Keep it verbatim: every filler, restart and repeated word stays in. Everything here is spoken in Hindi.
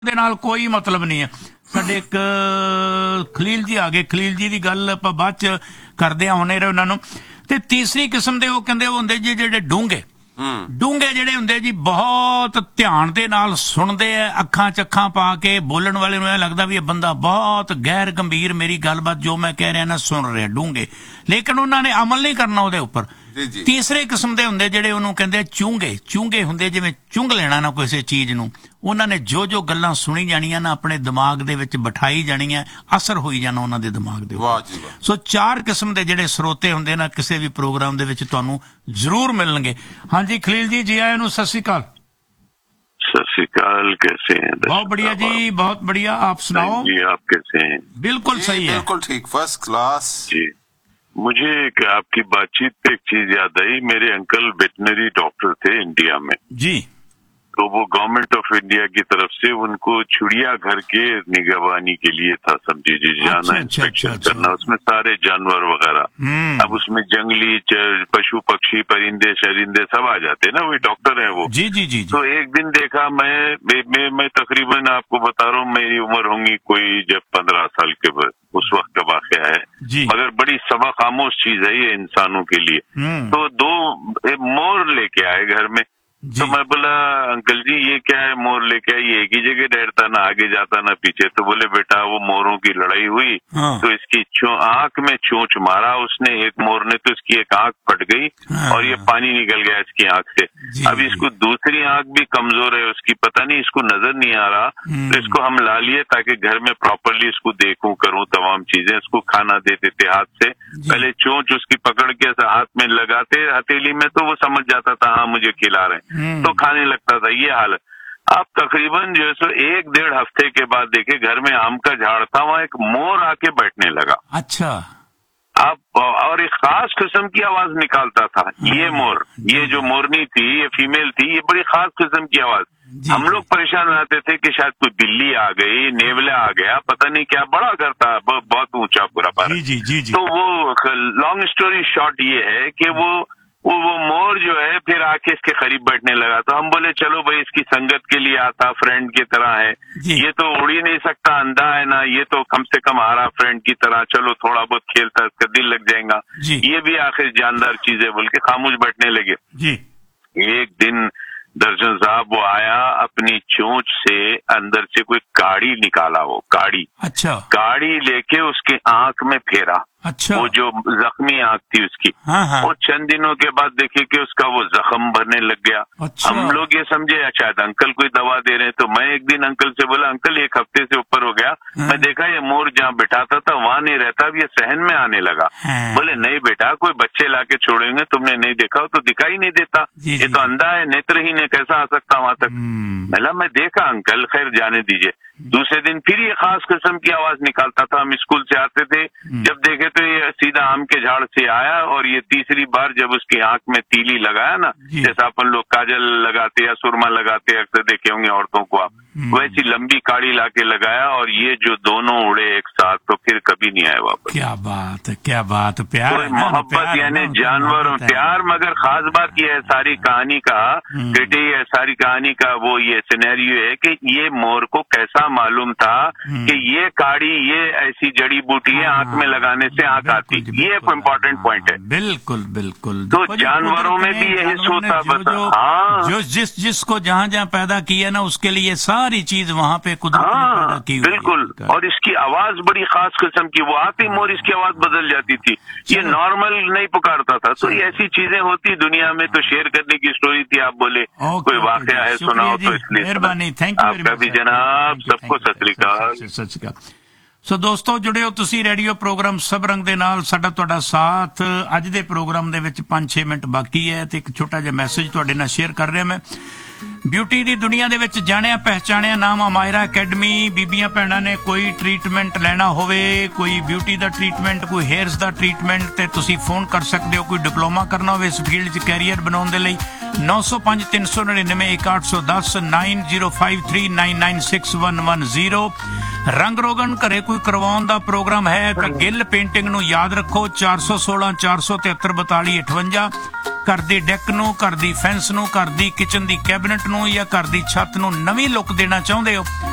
ਦੇ ਨਾਲ ਕੋਈ ਮਤਲਬ ਨਹੀਂ ਹੈ। ਸਾਡੇ ਇੱਕ ਖਲੀਲ ਜੀ ਆ ਗਏ, ਖਲੀਲ ਜੀ ਦੀ ਗੱਲ ਆਪਾਂ ਬਾਅਦ ਚ ਕਰਦੇ ਆ ਹੁਣੇ ਉਹਨਾਂ ਨੂੰ। ਤੇ ਤੀਸਰੀ ਕਿਸਮ ਦੇ ਉਹ ਕਹਿੰਦੇ ਉਹ ਹੁੰਦੇ ਜੀ ਜਿਹੜੇ ਡੂੰਘੇ ਡੂੰਘੇ ਜਿਹੜੇ ਹੁੰਦੇ ਜੀ ਬਹੁਤ ਧਿਆਨ ਦੇ ਨਾਲ ਸੁਣਦੇ ਆ, ਅੱਖਾਂ ਚ ਅੱਖਾਂ ਪਾ ਕੇ। ਬੋਲਣ ਵਾਲੇ ਨੂੰ ਇਹ ਲੱਗਦਾ ਵੀ ਇਹ ਬੰਦਾ ਬਹੁਤ ਗੈਰ ਗੰਭੀਰ ਮੇਰੀ ਗੱਲਬਾਤ ਜੋ ਮੈਂ ਕਹਿ ਰਿਹਾ ਨਾ ਸੁਣ ਰਿਹਾ, ਡੂੰਘੇ, ਲੇਕਿਨ ਉਹਨਾਂ ਨੇ ਅਮਲ ਨਹੀਂ ਕਰਨਾ ਉਹਦੇ ਉੱਪਰ। ਤੀਸਰੇ ਕਿਸਮ ਦੇ ਹੁੰਦੇ ਜਿਹੜੇ ਉਹਨੂੰ ਕਹਿੰਦੇ ਚੂੰਗੇ ਚੂੰਗੇ ਹੁੰਦੇ, ਜਿਵੇਂ ਚੁੰਘ ਲੈਣਾ ਨਾ ਕਿਸੇ ਚੀਜ਼ ਨੂੰ, ਉਹਨਾਂ ਨੇ ਜੋ ਜੋ ਗੱਲਾਂ ਸੁਣੀ ਜਾਣੀਆਂ ਨਾ ਆਪਣੇ ਦਿਮਾਗ ਦੇ ਵਿੱਚ ਬਿਠਾਈ ਜਾਣੀਆਂ, ਅਸਰ ਹੋਈ ਜਾਣਾ ਉਹਨਾਂ ਦੇ ਦਿਮਾਗ ਦੇ ਉੱਪਰ। ਸੋ ਚਾਰ ਕਿਸਮ ਦੇ ਜਿਹੜੇ ਸਰੋਤੇ ਹੁੰਦੇ ਨਾ ਕਿਸੇ ਵੀ ਪ੍ਰੋਗਰਾਮ ਦੇ ਵਿੱਚ ਤੁਹਾਨੂੰ ਜ਼ਰੂਰ ਮਿਲਣਗੇ। ਹਾਂਜੀ ਖਲੀਲ ਜੀ, ਜੀ ਆਇਆਂ ਨੂੰ, ਸਤਿ श्री अकाल। सत श्री अकाल, कैसे हैं? बहुत बढ़िया जी, बहुत बढ़िया, आप सुनाओ जी, आप कैसे हैं? बिल्कुल सही है, बिल्कुल ठीक, फर्स्ट क्लास जी। मुझे एक आपकी बातचीत पे एक चीज याद आई। मेरे अंकल वेटनरी डॉक्टर थे इंडिया में जी, तो वो गवर्नमेंट ऑफ इंडिया की तरफ से उनको चिड़ियाघर के निगरानी के लिए था, समझी जी, जाना, अच्छा, इंस्पेक्शन अच्छा, करना, उसमें सारे जानवर वगैरह। अब उसमें जंगली पशु पक्षी परिंदे शरिंदे सब आ जाते हैं ना, वही डॉक्टर है वो। जी जी जी, तो एक दिन देखा मैं मैं, मैं, मैं तकरीबन आपको बता रहा हूँ, मेरी उम्र होंगी कोई जब पंद्रह साल के बाद, उस वक्त का वाकया है, मगर बड़ी सबक खामोश चीज है ये इंसानों के लिए। तो दो मोर लेके आए घर में, तो मैं बोला अंकल जी ये क्या है? मोर लेके आई, एक ही जगह बैठता, ना आगे जाता ना पीछे। तो बोले बेटा वो मोरों की लड़ाई हुई, हाँ। तो इसकी आंख में चोंच मारा उसने, एक मोर ने, तो इसकी एक आंख फट गई, हाँ। और ये पानी निकल गया इसकी आंख से। अब इसको दूसरी आंख भी कमजोर है उसकी, पता नहीं इसको नजर नहीं आ रहा, तो इसको हम ला लिए ताकि घर में प्रॉपरली इसको देखूं करूं तमाम चीजें। इसको खाना देते थे हाथ से, पहले चोंच उसकी पकड़ के हाथ में लगाते हथेली में, तो वो समझ जाता था हाँ मुझे खिला रहे हैं, तो खाने लगता था। ये हालत। अब तकरीबन जो है सो एक डेढ़ हफ्ते के बाद देखे घर में आम का झाड़ था, वहाँ एक मोर आके बैठने लगा। अच्छा। अब और एक खास किस्म की आवाज निकालता था ये मोर। ये जो मोरनी थी ये फीमेल थी, ये बड़ी खास किस्म की आवाज। हम लोग परेशान रहते थे कि शायद कोई बिल्ली आ गई, नेवला आ गया, पता नहीं क्या, बड़ा करता बहुत ऊंचा पूरा पर। जी जी जी। तो वो लॉन्ग स्टोरी शॉर्ट ये है कि वो वो वो मोर जो है फिर आके इसके करीब बैठने लगा। तो हम बोले चलो भाई इसकी संगत के लिए आता, फ्रेंड की तरह है, ये तो उड़ ही नहीं सकता, अंधा है ना, ये तो कम से कम आ रहा फ्रेंड की तरह, चलो थोड़ा बहुत खेलता, इसका दिल लग जाएगा, ये भी आखिर जानदार चीज है बोल के खामोश बैठने लगे। जी। एक दिन दर्शन साहब वो आया, अपनी चोंच से अंदर से कोई काड़ी निकाला, वो काड़ी, अच्छा, काड़ी लेके उसकी आंख में फेरा। अच्छा। वो जो जख्मी आंख थी उसकी, हाँ हाँ। वो चंद दिनों के बाद देखे कि उसका वो जख्म भरने लग गया। अच्छा। हम लोग ये समझे शायद अंकल कोई दवा दे रहे हैं। तो मैं एक दिन अंकल से बोला अंकल एक हफ्ते से ऊपर हो गया, हाँ। मैं देखा ये मोर जहाँ बिठाता था वहां नहीं रहता, अब ये सहन में आने लगा। हाँ। बोले नहीं बेटा कोई बच्चे लाके छोड़ेंगे, तुमने नहीं देखा तो दिखाई नहीं देता, ये तो अंधा है, नेत्रहीन है, कैसा आ सकता वहां तक? मैं मैं देखा अंकल, खैर जाने दीजिए। दूसरे दिन फिर ये खास किस्म की आवाज निकालता था, हम स्कूल से आते थे, जब देखे तो ये सीधा आम के झाड़ से आया, और ये तीसरी बार जब उसकी आंख में तीली लगाया ना, जैसा अपन लोग काजल लगाते या सुरमा लगाते अक्सर देखे होंगे औरतों को आप, वैसी लंबी काड़ी लाके लगाया, और ये जो दोनों उड़े एक साथ तो फिर कभी नहीं आए वापस। क्या बात है, क्या बात, प्यार, मोहब्बत यानी जानवरों प्यार। मगर खास बात ये है सारी कहानी का, बेटे ये सारी कहानी का वो ये सिनेरियो है कि ये मोर को कैसा मालूम था कि ये काड़ी, ये ऐसी जड़ी बूटी है, आंख में लगाने से आंख आती, ये एक इम्पोर्टेंट पॉइंट है। बिल्कुल बिल्कुल। तो जानवरों में भी यही सोता बता, हाँ, जो जिस जिसको जहाँ जहाँ पैदा किया ना उसके लिए सारी चीज वहाँ पे कुदरत ने पैदा की, बिल्कुल। और इसकी आवाज बड़ी खास किस्म की, वो आती मोर इसकी आवाज बदल जाती थी, ये नॉर्मल नहीं पुकारता था। तो ये ऐसी चीजें होती दुनिया में, तो शेयर करने की स्टोरी थी। आप बोले कोई वाकया है सुनाओ, तो इसलिए मेहरबानी, थैंक यू आपका भी जनाब, सबको सत श्री अकाल। सत श्री अकाल। ਸੋ ਦੋਸਤੋ ਜੁੜਿਓ ਤੁਸੀਂ ਰੇਡੀਓ ਪ੍ਰੋਗਰਾਮ ਸਭ ਰੰਗ ਦੇ ਨਾਲ, ਸਾਡਾ ਤੁਹਾਡਾ ਸਾਥ। ਅੱਜ ਦੇ ਪ੍ਰੋਗਰਾਮ ਦੇ ਵਿੱਚ ਪੰਜ ਛੇ ਮਿੰਟ ਬਾਕੀ ਹੈ ਤੇ ਇੱਕ ਛੋਟਾ ਜਿਹਾ ਮੈਸੇਜ ਤੁਹਾਡੇ ਨਾਲ ਸ਼ੇਅਰ ਕਰ ਰਿਹਾ ਮੈਂ। ਬਿਊਟੀ ਦੀ ਦੁਨੀਆ ਦੇ ਵਿੱਚ ਜਾਣਿਆ ਪਹਿਚਾਣਿਆ ਨਾਮ ਮਾਇਰਾ ਅਕੈਡਮੀ। ਬੀਬੀਆਂ ਭੈਣਾਂ ਨੇ ਕੋਈ ਟ੍ਰੀਟਮੈਂਟ ਲੈਣਾ ਹੋਵੇ, ਕੋਈ ਬਿਊਟੀ ਦਾ ਟ੍ਰੀਟਮੈਂਟ, ਕੋਈ ਹੇਅਰਸ ਦਾ ਟ੍ਰੀਟਮੈਂਟ, ਤੇ ਤੁਸੀਂ ਫੋਨ ਕਰ ਸਕਦੇ ਹੋ। ਕੋਈ ਡਿਪਲੋਮਾ ਕਰਨਾ ਹੋਵੇ ਇਸ ਫੀਲਡ 'ਚ ਕੈਰੀਅਰ ਬਣਾਉਣ ਦੇ ਲਈ ਨੌ ਸੌ ਪੰਜ ਤਿੰਨ ਸੌ ਨੜਿਨਵੇਂ ਇੱਕ ਅੱਠ ਸੌ ਦਸ ਨਾइन zero five three nine nine six one one zero. रंग रोगन घरे कोई करवाउण दा प्रोग्राम है तो गिल पेंटिंग नूं याद रखो, चार सौ सोलह चार सौ तिहत्तर बताली अठवंजा। घर दी डेक नूं, घर दी फैंस नूं, घर दी किचन दी कैबिनेट नूं या घर दी छत नूं नवीं लुक देना चाहुंदे हो